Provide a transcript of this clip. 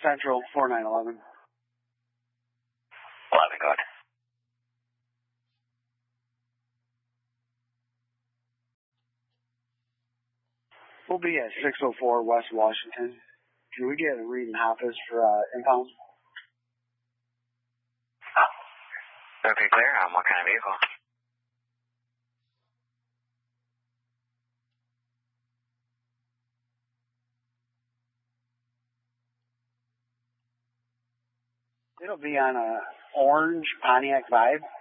Central 4911. 11, go ahead. We'll be at 604 West Washington. Can we get a read in Hoppus for impound? Okay, clear. What kind of vehicle? It'll be on a orange Pontiac Vibe.